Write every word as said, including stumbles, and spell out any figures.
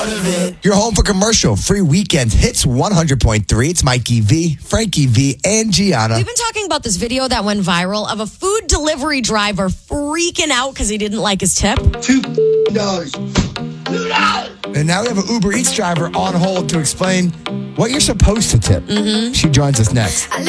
You're home for commercial free weekend hits one hundred point three. It's Mikey V, Frankie V, and Gianna. We've been talking about this video that went viral of a food delivery driver freaking out because he didn't like his tip. Two dollars. Two dollars. And now we have an Uber Eats driver on hold to explain what you're supposed to tip. Mm-hmm. She joins us next.